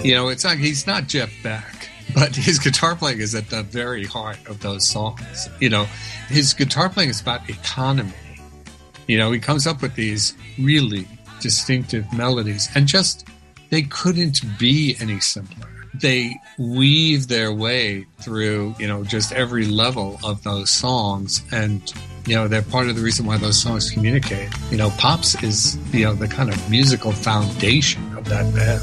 It's like he's not Jeff Beck, but his guitar playing is at the very heart of those songs. His guitar playing is about economy. He comes up with these really distinctive melodies, and they couldn't be any simpler. They weave their way through, just every level of those songs, and they're part of the reason why those songs communicate. Pops is, the kind of musical foundation of that band.